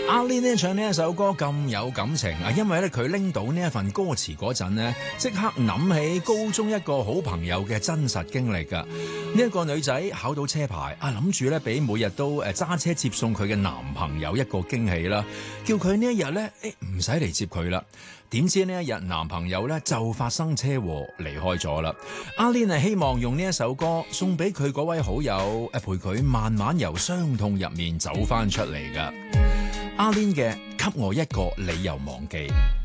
阿 Lin 呢唱呢一首歌咁有感情啊，因為咧佢拎到呢一份歌詞嗰陣呢，即刻諗起高中一個好朋友嘅真實經歷噶。呢一個女仔考到車牌啊，諗住咧俾每日都揸車接送佢嘅男朋友一個驚喜啦，叫佢呢一日咧唔使嚟接佢啦。點知呢一日男朋友咧就發生車禍離開咗啦。阿 Lin 係希望用呢一首歌送俾佢嗰位好友，陪佢慢慢由傷痛入面走翻出嚟噶。阿 Lin 嘅給我一個理由忘記。